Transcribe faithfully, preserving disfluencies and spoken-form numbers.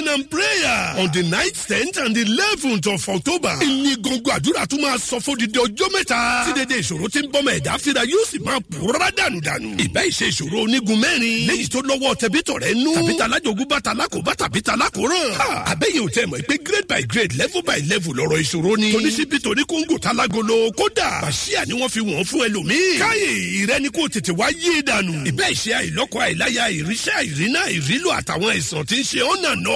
and prayer on the ninth tenth and eleventh of October. ìní gbogbo àdúrà tún máa sọ fún dídí ọjọ́ mẹ́ta. tí dédé ìṣòro ti ń bọ́mọ ẹ̀dá fira yóò sì máa pòórá dànùdànù. ìbá ìṣe ìṣòro onígun mẹ́rin. léyìí tó lọ́wọ́ tẹ̀bítọ̀ rẹ̀ nú. tàbí talájogún bá talákòóbá tàbí talákòóràn. àbẹ́yẹ̀ ò tẹ̀ mọ̀ pé grade by grade level by level lọ́rọ̀ ìṣòro ni. toníṣíbí toní kóńgò talágolo kódà. bàṣíà ni wọ́n fi wọ́n fún ẹlòmíì. káyè ìrẹ́ni kò tètè wá yé dànù. ìbá ìṣe àìlọ́kọ àìláya ìríṣẹ́ àìrínà ìrílò àtàwọn àìsàn tí ń ṣe ọ̀nà náà.